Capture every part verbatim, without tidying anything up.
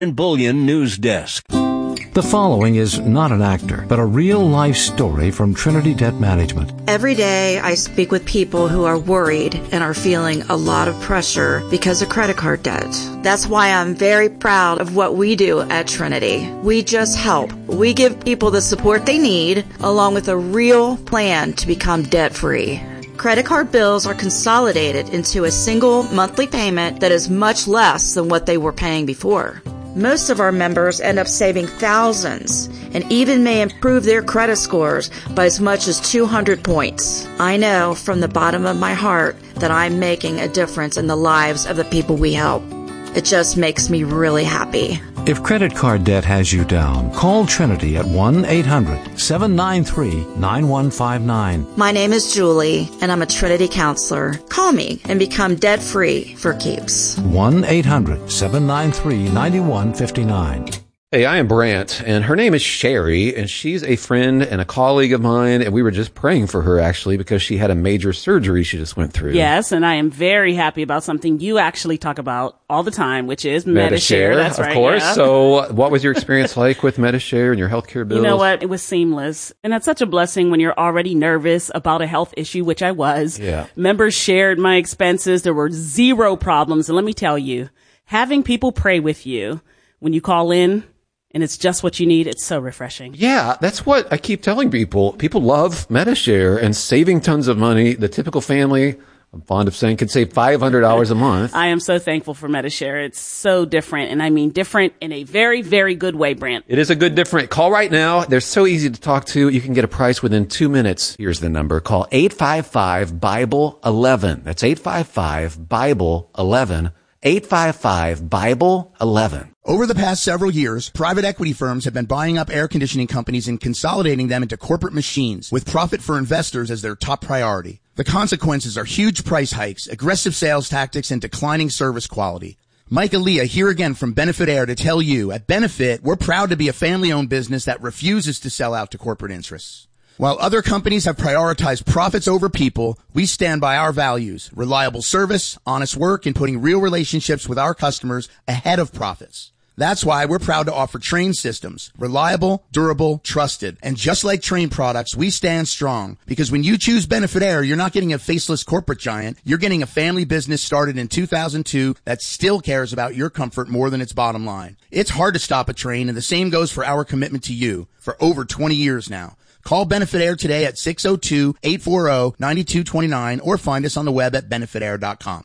Bullion News Desk. The following is not an actor, but a real-life story from Trinity Debt Management. Every day I speak with people who are worried and are feeling a lot of pressure because of credit card debt. That's why I'm very proud of what we do at Trinity. We just help. We give people the support they need, along with a real plan to become debt-free. Credit card bills are consolidated into a single monthly payment that is much less than what they were paying before. Most of our members end up saving thousands and even may improve their credit scores by as much as two hundred points. I know from the bottom of my heart that I'm making a difference in the lives of the people we help. It just makes me really happy. If credit card debt has you down, call Trinity at one eight hundred seven nine three nine one five nine. My name is Julie, and I'm a Trinity counselor. Call me and become debt-free for keeps. one eight hundred seven nine three nine one five nine. Hey, I am Brant, and her name is Sherry, and she's a friend and a colleague of mine, and we were just praying for her, actually, because she had a major surgery she just went through. Yes, and I am very happy about something you actually talk about all the time, which is Medi-Share. Medi-Share, That's of right, course. yeah. So what was your experience like with Medi-Share and your healthcare bills? You know what? It was seamless. And that's such a blessing when you're already nervous about a health issue, which I was. Yeah. Members shared my expenses. There were zero problems. And let me tell you, having people pray with you when you call in, and it's just what you need, it's so refreshing. Yeah, that's what I keep telling people. People love Medi-Share and saving tons of money. The typical family, I'm fond of saying, could save five hundred dollars a month. I am so thankful for Medi-Share. It's so different, and I mean different in a very, very good way, Brant. It is a good different. Call right now. They're so easy to talk to. You can get a price within two minutes. Here's the number. Call eight five five Bible eleven. That's eight five five Bible eleven. eight five five Bible eleven. Over the past several years, private equity firms have been buying up air conditioning companies and consolidating them into corporate machines with profit for investors as their top priority. The consequences are huge price hikes, aggressive sales tactics, and declining service quality. Mike Aaliyah here again from Benefit Air to tell you, at Benefit, we're proud to be a family-owned business that refuses to sell out to corporate interests. While other companies have prioritized profits over people, we stand by our values, reliable service, honest work, and putting real relationships with our customers ahead of profits. That's why we're proud to offer Trane systems, reliable, durable, trusted. And just like Trane products, we stand strong because when you choose Benefit Air, you're not getting a faceless corporate giant. You're getting a family business started in two thousand two that still cares about your comfort more than its bottom line. It's hard to stop a Trane, and the same goes for our commitment to you for over twenty years now. Call Benefit Air today at six oh two, eight four oh, nine two two nine or find us on the web at benefit air dot com.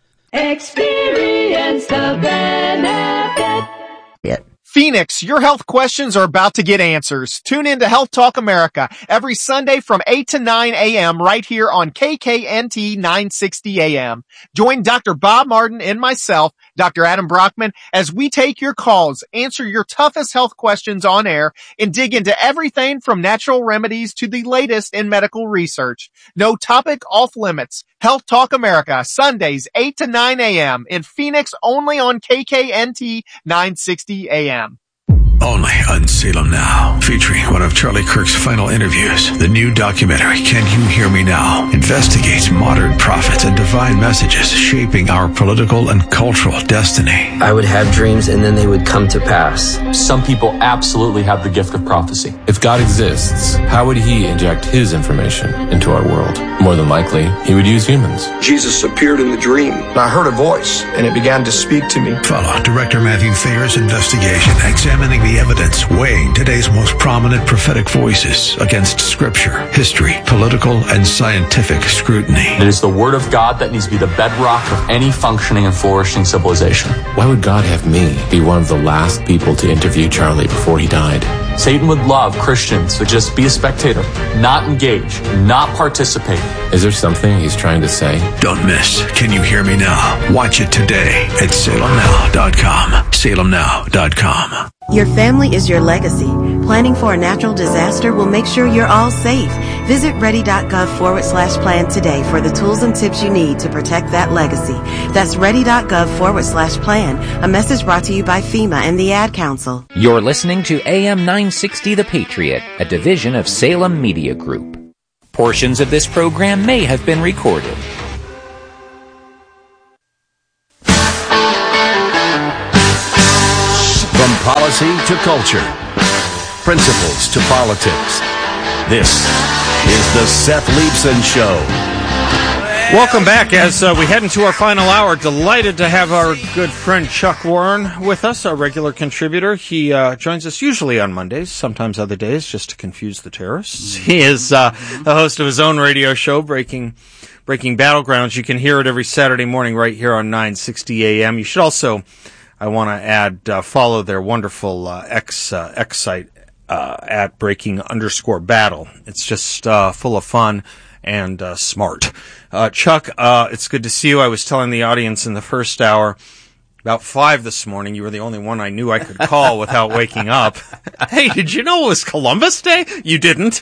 Experience the benefit. Yeah. Phoenix, your health questions are about to get answers. Tune in to Health Talk America every Sunday from eight to nine a.m. right here on K K N T nine sixty A M. Join Doctor Bob Martin and myself, Doctor Adam Brockman, as we take your calls, answer your toughest health questions on air, and dig into everything from natural remedies to the latest in medical research. No topic off limits. Health Talk America, Sundays, eight to nine a.m. in Phoenix, only on K K N T nine sixty A M. Only on Salem Now, featuring one of Charlie Kirk's final interviews. The new documentary, Can You Hear Me Now?, investigates modern prophets and divine messages shaping our political and cultural destiny. I would have dreams and then they would come to pass. Some people absolutely have the gift of prophecy. If God exists, how would he inject his information into our world? More than likely, he would use humans. Jesus appeared in the dream, and I heard a voice, and it began to speak to me. Follow Director Matthew Thayer's investigation, examining the evidence, weighing today's most prominent prophetic voices against scripture, history, political, and scientific scrutiny. It is the word of God that needs to be the bedrock of any functioning and flourishing civilization. Why would God have me be one of the last people to interview Charlie before he died? Satan would love Christians to just be a spectator, not engage, not participate. Is there something he's trying to say? Don't miss Can You Hear Me Now? Watch it today at salem now dot com. salem now dot com. Your family is your legacy. Planning for a natural disaster will make sure you're all safe. Visit ready.gov forward slash plan today for the tools and tips you need to protect that legacy. That's ready.gov forward slash plan. A message brought to you by FEMA and the Ad Council. You're listening to A M nine sixty The Patriot, a division of Salem Media Group. Portions of this program may have been recorded. From policy to culture, principles to politics. This is the Seth Leibsohn Show. Welcome back as uh, we head into our final hour. Delighted to have our good friend Chuck Warren with us, our regular contributor. He uh, joins us usually on Mondays, sometimes other days, just to confuse the terrorists. He is uh, the host of his own radio show, Breaking Breaking Battlegrounds. You can hear it every Saturday morning right here on nine sixty A M. You should also, I want to add, uh, follow their wonderful uh, X uh, X site uh, at Breaking underscore Battle. It's just uh, full of fun and uh, smart. Uh, Chuck, uh, it's good to see you. I was telling the audience in the first hour, about five this morning, you were the only one I knew I could call without waking up. Hey, did you know it was Columbus Day? You didn't.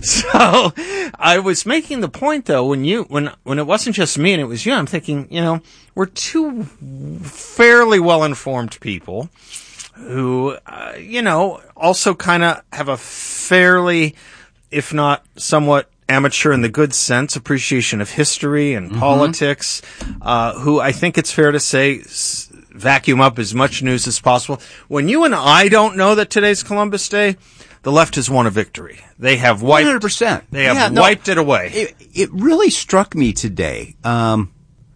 So I was making the point, though, when you when when it wasn't just me and it was you, I'm thinking, you know, we're two fairly well-informed people who, uh, you know, also kind of have a fairly, if not somewhat amateur in the good sense, appreciation of history and mm-hmm. politics, uh, who I think it's fair to say s- vacuum up as much news as possible. When you and I don't know that today's Columbus Day, the left has won a victory. They have wiped, one hundred percent. They have yeah, no, wiped it away. It, it really struck me today. Um,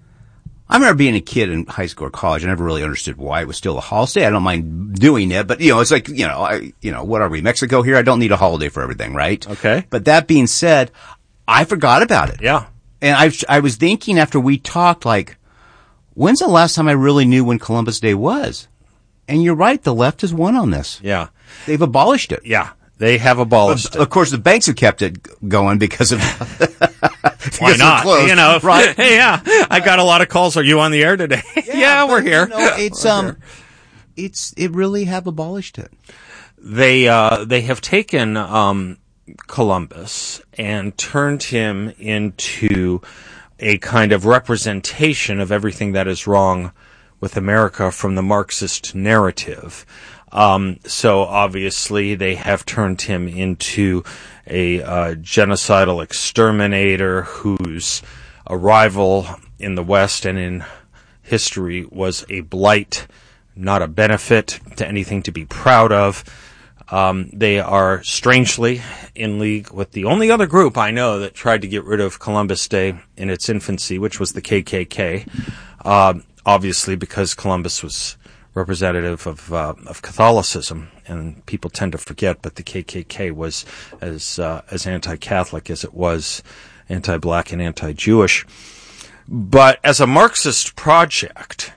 I remember being a kid in high school or college. I never really understood why it was still a holiday. I don't mind doing it, but you know, it's like, you know, I, you know, what are we, Mexico here? I don't need a holiday for everything, right? Okay. But that being said, I forgot about it. Yeah. And I, I was thinking after we talked, like, when's the last time I really knew when Columbus Day was? And you're right, the left has won on this. Yeah. They've abolished it. Yeah. They have abolished but, it. Of course, the banks have kept it going because of because why not? Closed, you know, right? Hey, yeah, I got a lot of calls. Are you on the air today? Yeah, yeah but, we're here. You know, it's we're um, here. it's it really have abolished it. They uh, they have taken um, Columbus and turned him into a kind of representation of everything that is wrong with America from the Marxist narrative. Um, so obviously they have turned him into a uh, genocidal exterminator whose arrival in the West and in history was a blight, not a benefit to anything to be proud of. Um, they are strangely in league with the only other group I know that tried to get rid of Columbus Day in its infancy, which was the K K K. Uh, obviously because Columbus was representative of uh, of Catholicism, and people tend to forget, but the K K K was as uh, as anti-Catholic as it was anti-black and anti-Jewish. But as a Marxist project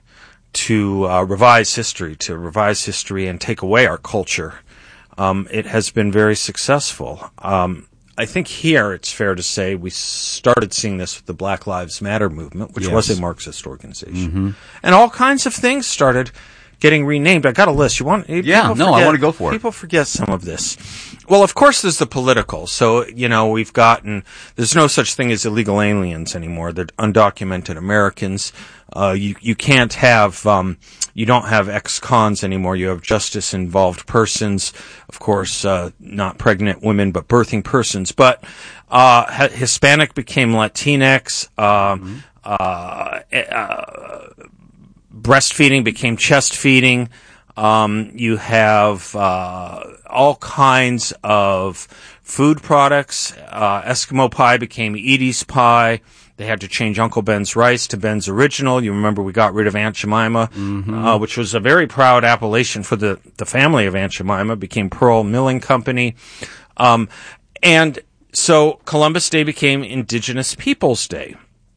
to uh, revise history, to revise history and take away our culture, um, it has been very successful. Um, I think here it's fair to say we started seeing this with the Black Lives Matter movement, which yes. was a Marxist organization, mm-hmm. and all kinds of things started getting renamed. I got a list. You want? Yeah, no, forget, I want to go for it. People forget some of this. Well, of course, there's the political. So, you know, we've gotten, there's no such thing as illegal aliens anymore. They're undocumented Americans. Uh, you, you can't have, um, you don't have ex-cons anymore. You have justice-involved persons. Of course, uh, not pregnant women, but birthing persons. But, uh, Hispanic became Latinx. Uh, mm-hmm. uh, uh, breastfeeding became chest feeding. Um, you have uh, all kinds of food products. Uh, Eskimo pie became Edie's pie. They had to change Uncle Ben's rice to Ben's Original. You remember we got rid of Aunt Jemima, mm-hmm. uh, which was a very proud appellation for the, the family of Aunt Jemima. Became Pearl Milling Company. Um, and so Columbus Day became Indigenous Peoples Day.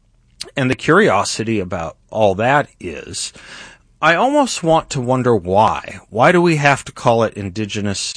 And the curiosity about all that is, I almost want to wonder why. Why do we have to call it Indigenous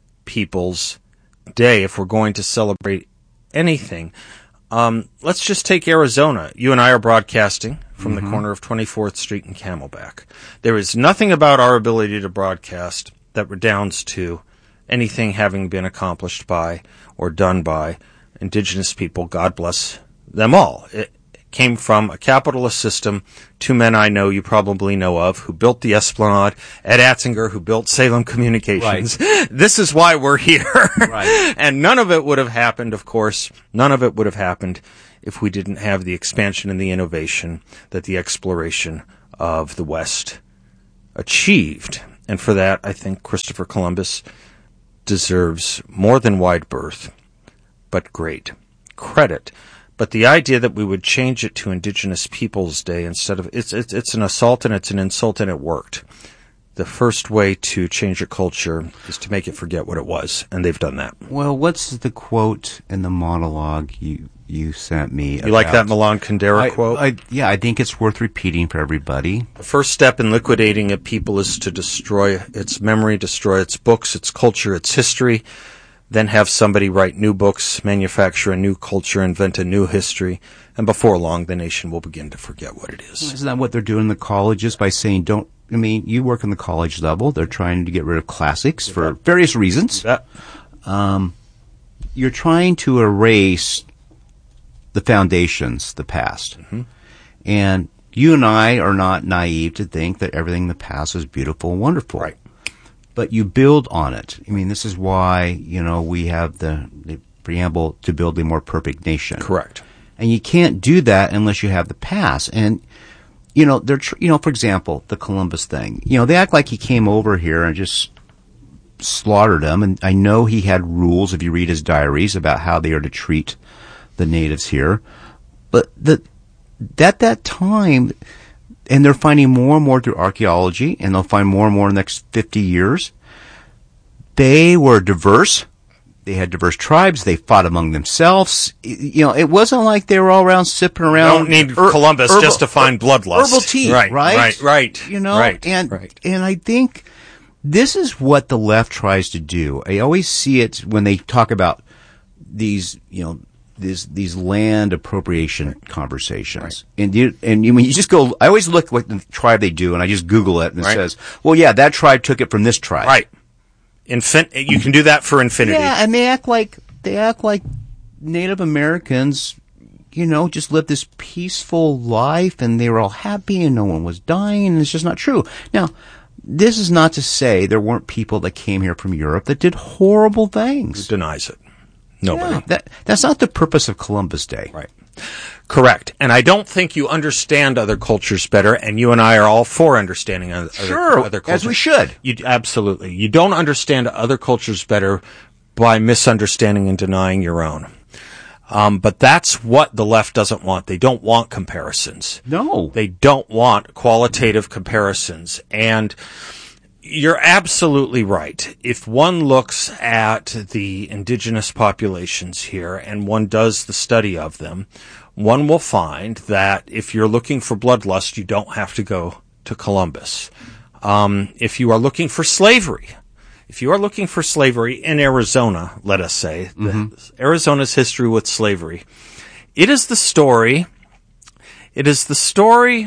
Peoples Day if we're going to celebrate anything? Um, let's just take Arizona. You and I are broadcasting from mm-hmm. the corner of twenty-fourth Street and Camelback. There is nothing about our ability to broadcast that redounds to anything having been accomplished by or done by Indigenous people. God bless them all. It, came from a capitalist system. Two men I know you probably know of who built the Esplanade, Ed Atzinger, who built Salem Communications. Right. This is why we're here. Right. And none of it would have happened, of course, none of it would have happened if we didn't have the expansion and the innovation that the exploration of the West achieved. And for that, I think Christopher Columbus deserves more than wide berth, but great credit. But the idea that we would change it to Indigenous Peoples Day instead of, it's, it's, it's an assault and it's an insult, and it worked. The first way to change a culture is to make it forget what it was, and they've done that. Well, what's the quote in the monologue you you sent me? You about, like that Milan Kundera I, quote? I, yeah, I think it's worth repeating for everybody. The first step in liquidating a people is to destroy its memory, destroy its books, its culture, its history, then have somebody write new books, manufacture a new culture, invent a new history, and before long the nation will begin to forget what it is. Isn't that what they're doing in the colleges by saying don't, I mean, you work on the college level, they're trying to get rid of classics for yeah. various reasons. Yeah. Um, you're trying to erase the foundations, the past. Mm-hmm. And you and I are not naive to think that everything in the past is beautiful and wonderful. Right. But you build on it. I mean, this is why, you know, we have the, the preamble to build a more perfect nation. Correct. And you can't do that unless you have the past. And, you know, they're, tr- you know, for example, the Columbus thing. You know, they act like he came over here and just slaughtered them. And I know he had rules, if you read his diaries, about how they are to treat the natives here. But the, at that time, and they're finding more and more through archaeology, and they'll find more and more in the next fifty years, they were diverse. They had diverse tribes. They fought among themselves. You know, it wasn't like they were all around sipping around. Don't need er- Columbus herbal, just to find bloodlust. Herbal tea, right, right? Right, right. You know, right, and right. and I think this is what the left tries to do. I always see it when they talk about these, you know, these these land appropriation right. conversations. Right. And you and you, when you just go, I always look what the tribe they do, and I just Google it, and it right. says, well, yeah, that tribe took it from this tribe. Right. Infin- you can do that for infinity. Yeah, and they act like they act like Native Americans, you know, just lived this peaceful life, and they were all happy, and no one was dying, and it's just not true. Now, this is not to say there weren't people that came here from Europe that did horrible things. Who denies it? Nobody. Yeah, that, that's not the purpose of Columbus Day. Right. Correct. And I don't think you understand other cultures better, and you and I are all for understanding other, sure, other cultures. As we should. You, absolutely. You don't understand other cultures better by misunderstanding and denying your own. Um, but that's what the left doesn't want. They don't want comparisons. No. They don't want qualitative comparisons. And you're absolutely right. If one looks at the indigenous populations here and one does the study of them, one will find that if you're looking for bloodlust, you don't have to go to Columbus. Um, if you are looking for slavery, if you are looking for slavery in Arizona, let us say, mm-hmm. the, Arizona's history with slavery, it is the story, it is the story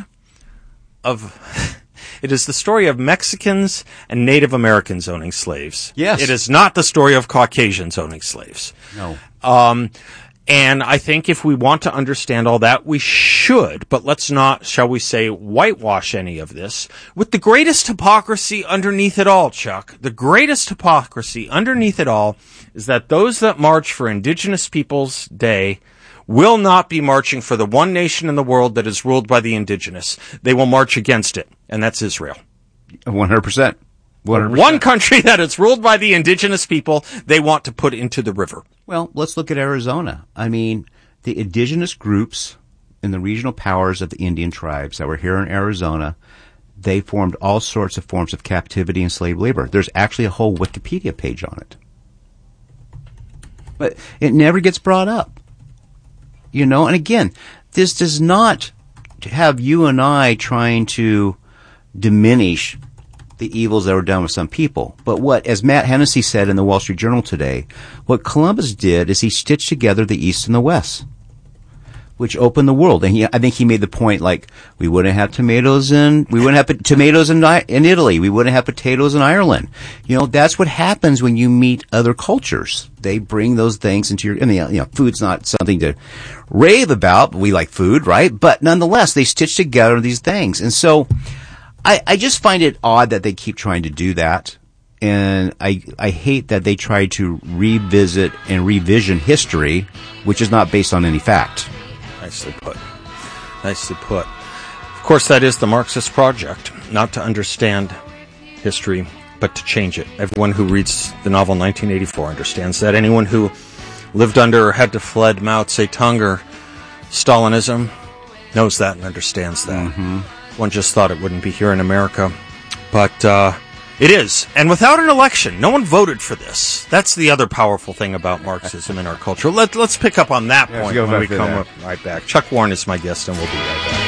of... It is the story of Mexicans and Native Americans owning slaves. Yes. It is not the story of Caucasians owning slaves. No. Um, and I think if we want to understand all that, we should, but let's not, shall we say, whitewash any of this. With the greatest hypocrisy underneath it all, Chuck, the greatest hypocrisy underneath it all is that those that march for Indigenous Peoples Day will not be marching for the one nation in the world that is ruled by the indigenous. They will march against it, and that's Israel. one hundred percent. one hundred percent. One country that is ruled by the indigenous people, they want to put into the river. Well, let's look at Arizona. I mean, the indigenous groups and the regional powers of the Indian tribes that were here in Arizona, they formed all sorts of forms of captivity and slave labor. There's actually a whole Wikipedia page on it. But it never gets brought up. You know, and again, this does not have you and I trying to diminish the evils that were done with some people. But what, as Matt Hennessy said in the Wall Street Journal today, what Columbus did is he stitched together the East and the West, which opened the world. And he, I think he made the point, like, we wouldn't have tomatoes in, we wouldn't have tomatoes in, in Italy. We wouldn't have potatoes in Ireland. You know, that's what happens when you meet other cultures. They bring those things into your, I mean, you know, food's not something to rave about. We like food, right? But nonetheless, they stitch together these things. And so I, I just find it odd that they keep trying to do that. And I, I hate that they try to revisit and revision history, which is not based on any fact. Nicely put. Nicely put. Of course, that is the Marxist project, not to understand history, but to change it. Everyone who reads the novel nineteen eighty-four understands that. Anyone who lived under or had to fled Mao Zedong or Stalinism knows that and understands that. Mm-hmm. One just thought it wouldn't be here in America, but uh, it is. And without an election, no one voted for this. That's the other powerful thing about Marxism in our culture. Let, let's pick up on that Yeah, point go when back we to come that. up right back. Chuck Warren is my guest, and we'll be right back.